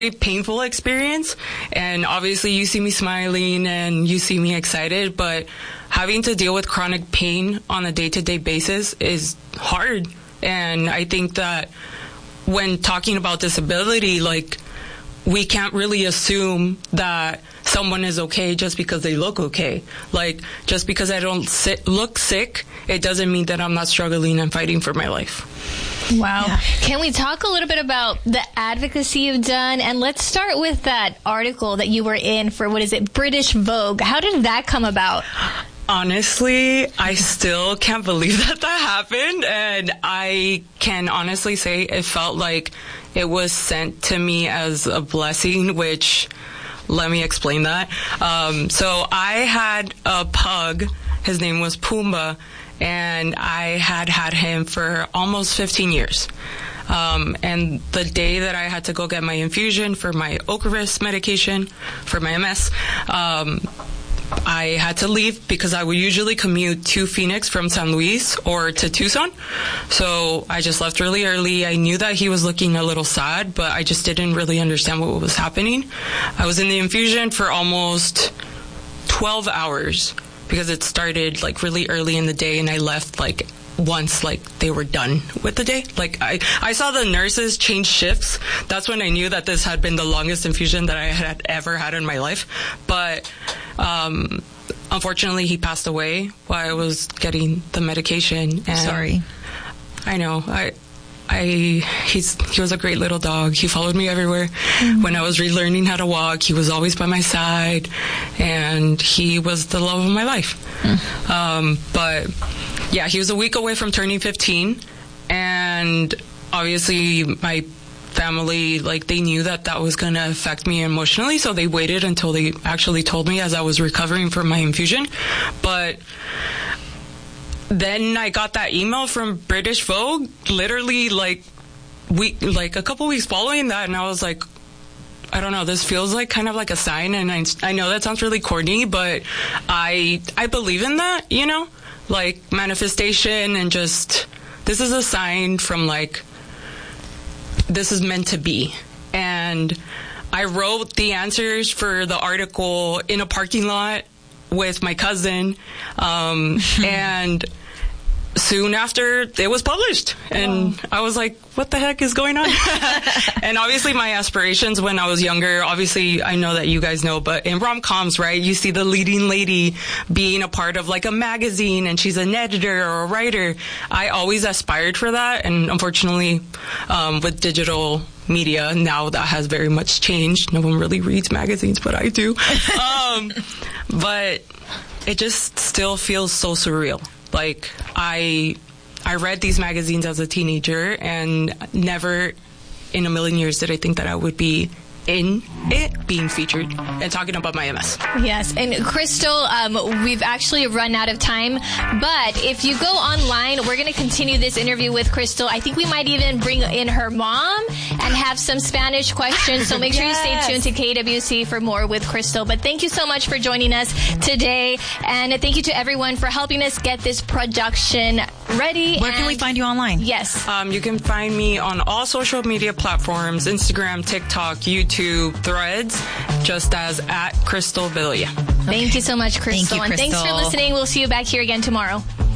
painful experience, and obviously you see me smiling and you see me excited, but having to deal with chronic pain on a day-to-day basis is hard. And I think that when talking about disability, like, we can't really assume that someone is okay just because they look okay. Like, just because I don't look sick, it doesn't mean that I'm not struggling and fighting for my life. Wow. Yeah. Can we talk a little bit about the advocacy you've done? And let's start with that article that you were in for, British Vogue. How did that come about? Honestly, I still can't believe that happened. And I can honestly say it felt like it was sent to me as a blessing, which, let me explain that. So I had a pug. His name was Pumbaa, and I had him for almost 15 years. And the day that I had to go get my infusion for my Ocrevus medication for my MS, I had to leave because I would usually commute to Phoenix from San Luis or to Tucson. So I just left really early. I knew that he was looking a little sad, but I just didn't really understand what was happening. I was in the infusion for almost 12 hours because it started like really early in the day, and I left like once like they were done with the day. Like I saw the nurses change shifts. That's when I knew that this had been the longest infusion that I had ever had in my life. But unfortunately, he passed away while I was getting the medication. And sorry. I know. He was a great little dog. He followed me everywhere. Mm-hmm. When I was relearning how to walk, he was always by my side, and he was the love of my life. But yeah, he was a week away from turning 15, and obviously my family, like, they knew that was going to affect me emotionally, so they waited until they actually told me as I was recovering from my infusion. But then I got that email from British Vogue, literally like a couple weeks following that, and I was like, I don't know, this feels like kind of like a sign, and I know that sounds really corny, but I believe in that, you know, like manifestation, and just, this is a sign from like, this is meant to be. And I wrote the answers for the article in a parking lot with my cousin, and soon after it was published, and I was like, what the heck is going on? And obviously my aspirations when I was younger, obviously I know that you guys know, but in rom-coms, right, you see the leading lady being a part of like a magazine, and she's an editor or a writer. I always aspired for that, and unfortunately with digital media now, that has very much changed. No one really reads magazines, but I do. But it just still feels so surreal. Like, I read these magazines as a teenager, and never in a million years did I think that I would be in it, being featured and talking about my MS. Yes, and Crystal, we've actually run out of time, but if you go online, we're going to continue this interview with Crystal. I think we might even bring in her mom and have some Spanish questions, so make sure you stay tuned to KWC for more with Crystal. But thank you so much for joining us today, and thank you to everyone for helping us get this production ready. Where can we find you online? Yes. You can find me on all social media platforms, Instagram, TikTok, YouTube, Threads, just as @Crystal Villa. Thank you so much, Crystal. Thank you, Crystal. And thanks for listening. We'll see you back here again tomorrow.